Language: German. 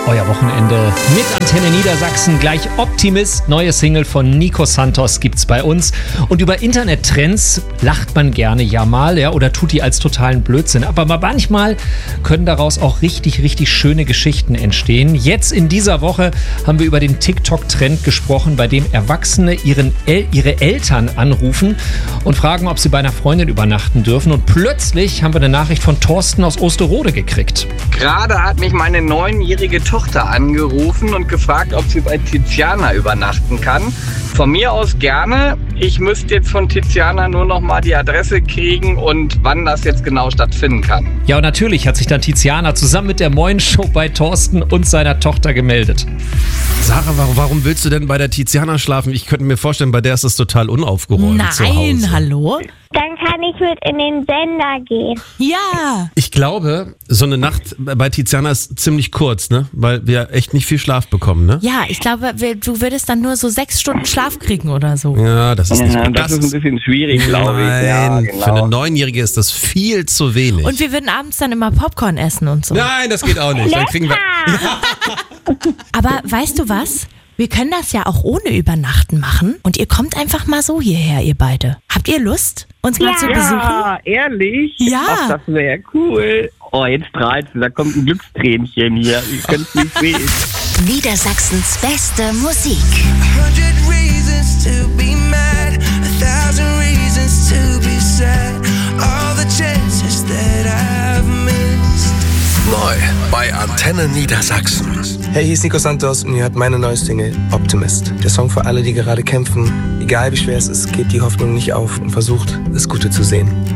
Euer Wochenende mit Antenne Niedersachsen. Gleich Optimist. Neue Single von Nico Santos gibt's bei uns. Und über Internettrends lacht man gerne ja mal, ja, oder tut die als totalen Blödsinn. Aber manchmal können daraus auch richtig, richtig schöne Geschichten entstehen. Jetzt in dieser Woche haben wir über den TikTok-Trend gesprochen, bei dem Erwachsene ihre Eltern anrufen und fragen, ob sie bei einer Freundin übernachten dürfen. Und plötzlich haben wir eine Nachricht von Thorsten aus Osterode gekriegt. Gerade hat mich meine 9-jährige Tochter angerufen und gefragt, ob sie bei Tiziana übernachten kann. Von mir aus gerne. Ich müsste jetzt von Tiziana nur noch mal die Adresse kriegen und wann das jetzt genau stattfinden kann. Ja, und natürlich hat sich dann Tiziana zusammen mit der Moin-Show bei Thorsten und seiner Tochter gemeldet. Sarah, warum willst du denn bei der Tiziana schlafen? Ich könnte mir vorstellen, bei der ist es total unaufgeräumt zu Hause. Nein, hallo? Dann kann ich mit in den Sender gehen. Ja. Ich glaube, so eine Nacht bei Tiziana ist ziemlich kurz, ne? Weil wir echt nicht viel Schlaf bekommen, ne? Ja, ich glaube, du würdest dann nur so 6 Stunden Schlaf kriegen oder so. Ja, das ist nicht gut. Das ist ein bisschen schwierig, glaube ich. Ja, Nein, genau. für eine 9-Jährige ist das viel zu wenig. Und wir würden abends dann immer Popcorn essen und so. Nein, das geht auch nicht. Dann kriegen wir... Aber weißt du was? Wir können das ja auch ohne Übernachten machen und ihr kommt einfach mal so hierher, ihr beide. Habt ihr Lust, uns mal zu besuchen? Ja, ehrlich? Ja. Ach, das wäre cool. Oh, jetzt strahlst du, da kommt ein Glückstränchen hier. Ich könnte es nicht sehen. Niedersachsens beste Musik. 100 reasons to be mad, 1,000 reasons to be sad. All the chances that I've missed. Neu bei Antenne Niedersachsen. Hey, hier ist Nico Santos und ihr hört meine neue Single Optimist. Der Song für alle, die gerade kämpfen. Egal wie schwer es ist, gebt die Hoffnung nicht auf und versucht, das Gute zu sehen.